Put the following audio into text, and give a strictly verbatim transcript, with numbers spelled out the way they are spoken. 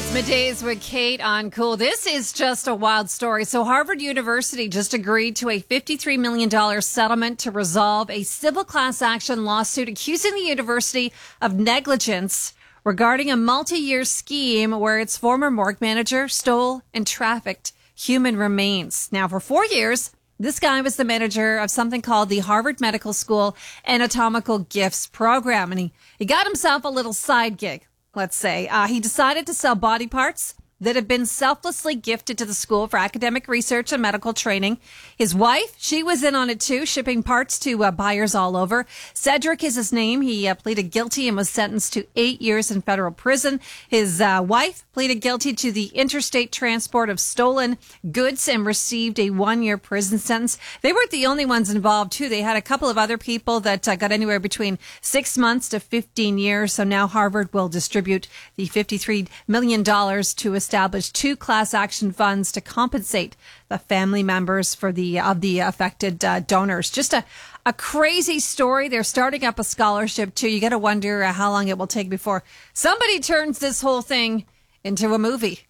Middays with Kate on Cool. This is just a wild story. So Harvard University just agreed to a fifty-three million dollars settlement to resolve a civil class action lawsuit accusing the university of negligence regarding a multi-year scheme where its former morgue manager stole and trafficked human remains. Now, for four years, this guy was the manager of something called the Harvard Medical School Anatomical Gifts Program, and he, he got himself a little side gig. Let's say, uh, he decided to sell body parts that have been selflessly gifted to the school for academic research and medical training. His wife, she was in on it too, shipping parts to uh, buyers all over. Cedric is his name. He uh, pleaded guilty and was sentenced to eight years in federal prison. His uh, wife pleaded guilty to the interstate transport of stolen goods and received a one-year prison sentence. They weren't the only ones involved too. They had a couple of other people that uh, got anywhere between six months to fifteen years. So now Harvard will distribute the fifty-three million dollars to establish two class action funds to compensate the family members for the of the affected uh, donors. Just a a crazy story. They're starting up a scholarship too. You got to wonder uh, how long it will take before somebody turns this whole thing into a movie.